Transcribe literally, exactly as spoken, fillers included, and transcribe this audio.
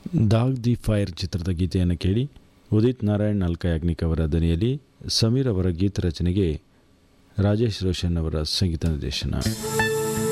ದಾಗ್ the fire ಚಿತ್ರದ ಗೀತೆಯನ್ನು ಕೇಳಿ. ಉದಿತ್ ನಾರಾಯಣ್ ನಾಲ್ಕ ಯಾಜ್ಞಿಕ್ ಅವರ ಧ್ವನಿಯಲ್ಲಿ ಸಮೀರ್ ಅವರ ಗೀತ ರಚನೆಗೆ ರಾಜೇಶ್ ರೋಷನ್ ಅವರ ಸಂಗೀತ ನಿರ್ದೇಶನ.